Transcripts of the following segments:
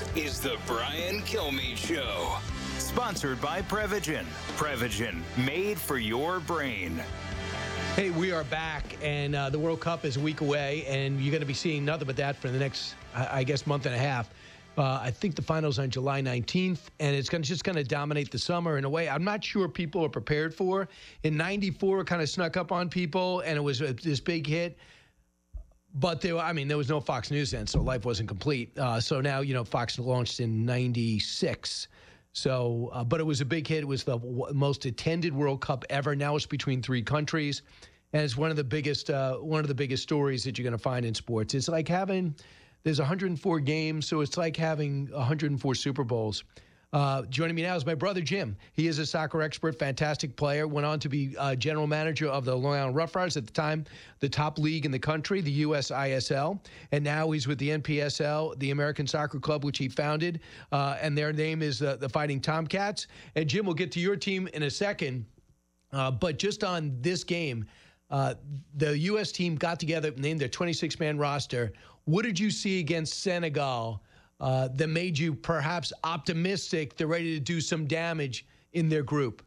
is the Brian Kilmeade Show. Sponsored by Prevagen. Prevagen, made for your brain. Hey, we are back, and the World Cup is a week away, and you're going to be seeing nothing but that for the next, I guess, month and a half. I think the final's on July 19th, and it's just going to dominate the summer in a way I'm not sure people are prepared for. In '94, it kind of snuck up on people, and it was this big hit. But there was no Fox News then, so life wasn't complete. So now, Fox launched in '96. So, but it was a big hit. It was the most attended World Cup ever. Now it's between three countries, and it's one of the biggest stories that you're going to find in sports. It's like there's 104 games, so it's like having 104 Super Bowls. Joining me now is my brother, Jim. He is a soccer expert, fantastic player, went on to be general manager of the Long Island Rough Riders, at the time the top league in the country, the USISL, and now he's with the NPSL, the American Soccer Club, which he founded, and their name is the Fighting Tomcats. And Jim, we'll get to your team in a second, but just on this game, the U.S. team got together, named their 26-man roster. What did you see against Senegal that made you perhaps optimistic they're ready to do some damage in their group?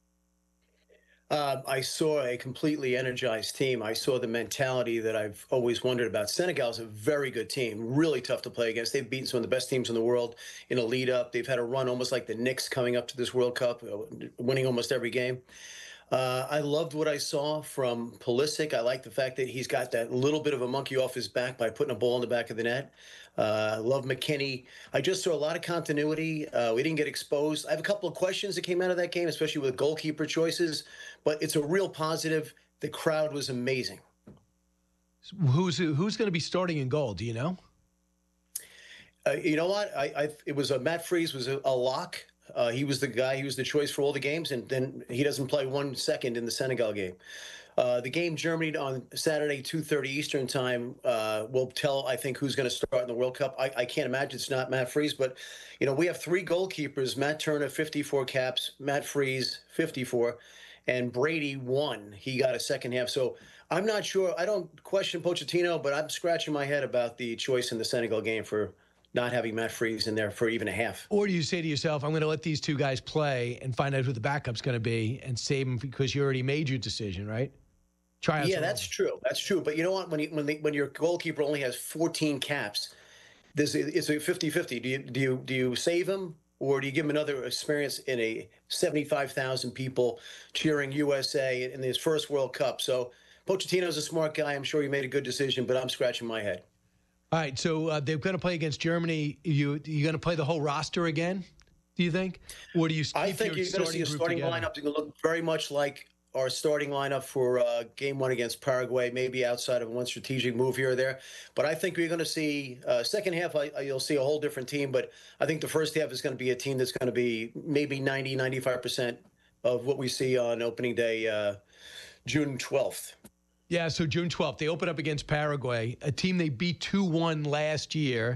I saw a completely energized team. I saw the mentality that I've always wondered about. Senegal is a very good team, really tough to play against. They've beaten some of the best teams in the world in a lead up. They've had a run almost like the Knicks coming up to this World Cup, winning almost every game. I loved what I saw from Pulisic. I like the fact that he's got that little bit of a monkey off his back by putting a ball in the back of the net. I love McKinney. I just saw a lot of continuity. We didn't get exposed. I have a couple of questions that came out of that game, especially with goalkeeper choices, but it's a real positive. The crowd was amazing. Who's going to be starting in goal? Do you know? You know what? It was Matt Freese was a lock. He was the guy. He was the choice for all the games, and then he doesn't play 1 second in the Senegal game. The game Germany on Saturday, 2:30 Eastern time, will tell, I think, who's going to start in the World Cup. I can't imagine it's not Matt Freese, but we have 3 goalkeepers: Matt Turner, 54 caps; Matt Freese, 54, and Brady 1. He got a second half. So I'm not sure. I don't question Pochettino, but I'm scratching my head about the choice in the Senegal game for not having Matt Freese in there for even a half. Or do you say to yourself, I'm going to let these 2 guys play and find out who the backup's going to be and save them because you already made your decision, right? Yeah, that's true. That's true. But you know what? When your goalkeeper only has 14 caps, it's a 50-50. Do you save him, or do you give him another experience in a 75,000 people cheering USA in his first World Cup? So Pochettino's a smart guy. I'm sure he made a good decision, but I'm scratching my head. All right, so they're going to play against Germany. You going to play the whole roster again, do you think? Or do you? I think you're going to see a starting lineup that's going to look very much like our starting lineup for Game 1 against Paraguay, maybe outside of one strategic move here or there. But I think you're going to see second half, you'll see a whole different team. But I think the first half is going to be a team that's going to be maybe 90, 95% of what we see on opening day, June 12th. Yeah, so June 12th, they open up against Paraguay, a team they beat 2-1 last year.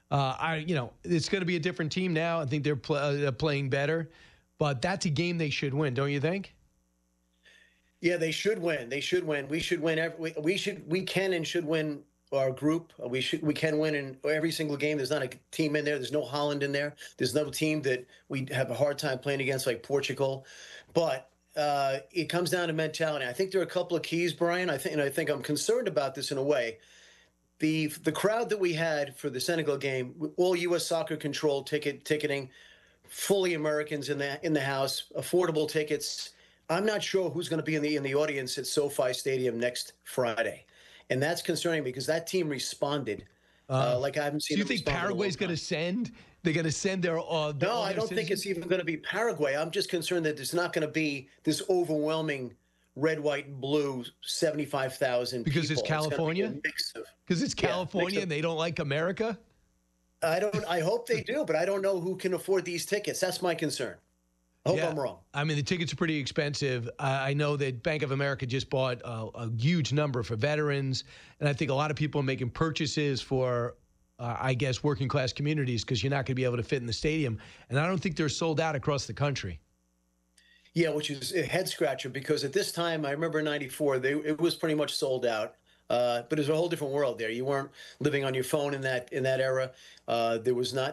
It's going to be a different team now. I think they're playing better, but that's a game they should win, don't you think? Yeah, they should win. They should win. We should win. We can and should win our group. We can win in every single game. There's not a team in there. There's no Holland in there. There's no team that we have a hard time playing against, like Portugal. But it comes down to mentality. I think there are a couple of keys, Brian. I think I'm concerned about this in a way. The crowd that we had for the Senegal game, all U.S. soccer controlled ticketing, fully Americans in the house, affordable tickets. I'm not sure who's going to be in the audience at SoFi Stadium next Friday, and that's concerning because that team responded like I haven't seen. Do you think Paraguay's going to send? They're going to send their No, I don't think it's even going to be Paraguay. I'm just concerned that it's not going to be this overwhelming red, white, and blue 75,000 because it's California. Because it's California and they don't like America. I hope they do, but I don't know who can afford these tickets. That's my concern. I hope I'm wrong. I mean, the tickets are pretty expensive. I know that Bank of America just bought a huge number for veterans, and I think a lot of people are making purchases for, I guess, working class communities because you're not going to be able to fit in the stadium. And I don't think they're sold out across the country. Yeah, which is a head scratcher because at this time, I remember in '94, it was pretty much sold out. But it was a whole different world there. You weren't living on your phone in that era. There was not